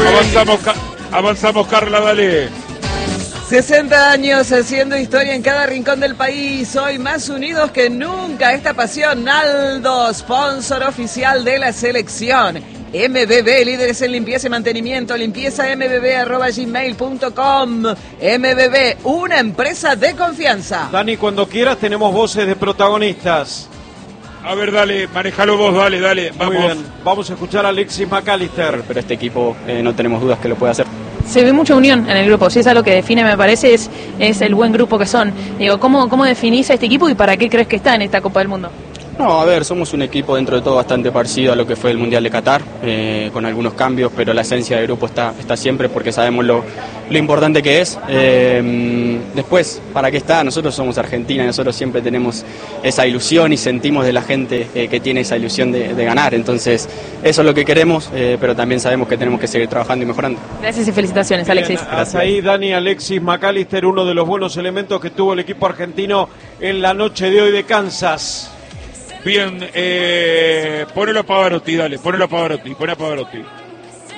Avanzamos, Carla, dale. 60 años haciendo historia en cada rincón del país, hoy más unidos que nunca. Esta pasión, Aldo, sponsor oficial de la selección. MBB, líderes en limpieza y mantenimiento, limpiezambb@gmail.com. MBB, una empresa de confianza. Dani, cuando quieras tenemos voces de protagonistas. A ver, dale, manejalo vos, dale, vamos. Muy bien, vamos a escuchar a Alexis McAllister. Pero este equipo no tenemos dudas que lo puede hacer. Se ve mucha unión en el grupo, si es algo que define, me parece, es el buen grupo que son. Digo, ¿cómo definís a este equipo y para qué crees que está en esta Copa del Mundo? No, a ver, somos un equipo dentro de todo bastante parecido a lo que fue el Mundial de Qatar, con algunos cambios, pero la esencia del grupo está siempre porque sabemos lo importante que es. Después, ¿para qué está? Nosotros somos Argentina y nosotros siempre tenemos esa ilusión y sentimos de la gente que tiene esa ilusión de ganar. Entonces, eso es lo que queremos, pero también sabemos que tenemos que seguir trabajando y mejorando. Gracias y felicitaciones, Alexis. Bien, hasta ahí Dani Alexis McAllister, uno de los buenos elementos que tuvo el equipo argentino en la noche de hoy de Kansas. Bien, ponelo a Pavarotti, dale, ponelo a Pavarotti.